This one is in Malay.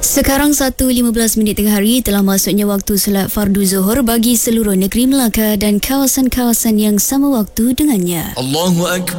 Sekarang 1.15 tengah hari telah masuknya waktu solat fardu zuhur bagi seluruh negeri Melaka dan kawasan-kawasan yang sama waktu dengannya. Allahu Akbar.